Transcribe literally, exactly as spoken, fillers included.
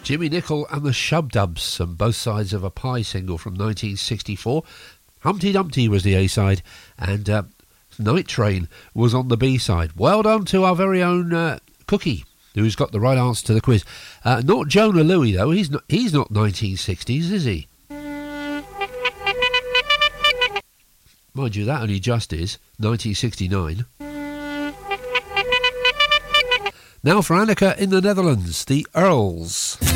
Jimmy Nicol and the Shub Dubs on both sides of a Pie single from nineteen sixty-four. Humpty Dumpty was the A-side, and uh, Night Train was on the B-side. Well done to our very own uh, Cookie, who's got the right answer to the quiz. Uh, not Jonah Louie, though. He's not, he's not nineteen sixties, is he? Mind you, that only just is nineteen sixty-nine. Now for Anneke in the Netherlands, the Earls.